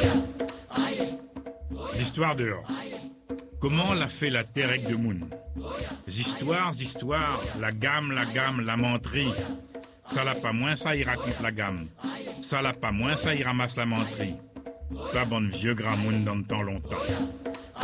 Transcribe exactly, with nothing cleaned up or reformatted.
Histoires dehors. Comment l'a fait la terre avec de moon? Histoires, histoires, la gamme, la gamme, la menterie. Ça l'a pas moins, ça il raconte la gamme. Ça l'a pas moins, ça il ramasse la menterie. Ça bonne vieux grand moon dans le temps longtemps.